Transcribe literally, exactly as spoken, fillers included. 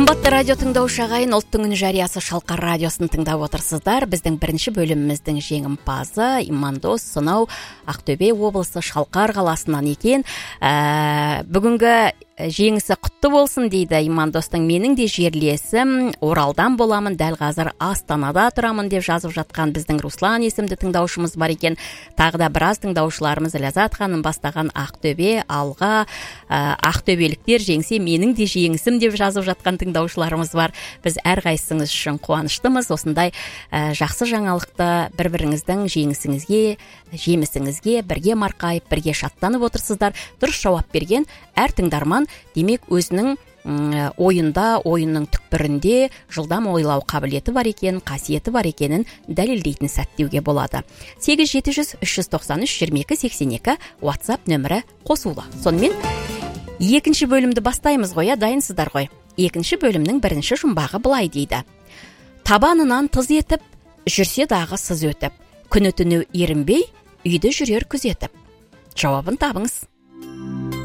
Қымбатты радио тыңдаушы ағайын, ұлттың үні жариясы Шалқар радиосын тыңдап отырсыздар. Біздің бірінші бөліміміздің жеңімпазы Имандос сонау Ақтөбе облысы Шалқар қаласынан екен. Ә, бүгінгі жеңісі құтты болсын дейді Имандостың. Менің де жерлесім, Оралдан боламын, дәл қазір Астанада тұрамын деп жазып жатқан біздің Руслан есімді тыңдаушымыз бар екен. Тағы да біраз тыңдаушыларымыз Ләззат ханым бастаған Ақтөбе алға, ә, ақтөбеліктер жеңсе менің де жеңісім деп жазып жатқан тыңдаушыларымыз бар. Біз әрқайсыңыз үшін қуаныштымыз. Осындай ә, жақсы жаңалықты бір-біріңіздің жеңісіңізге, жемісіңізге бірге марқайып, бірге шаттанып отырсыздар. Дұрыс жауап берген әр тыңдарман демек өзінің ойында, ойынның түкпірінде жылдам ойлау қабілеті бар екен, қасиеті бар екенін дәлелдейтін сәт деуге болады. сегіз жеті жүз үш жүз тоқсан үш жиырма екі сексен екі WhatsApp нөмірі қосулы. Сонымен екінші бөлімді бастаймыз ғой, дайынсыздар ғой. Екінші бөлімнің бірінші жұмбағы былай дейді. Табанынан тыз етіп, жүрсе дағы сыз өтіп, күні түні ерінбей, үйді жүрер күзетіп. Жауабын табыңыз.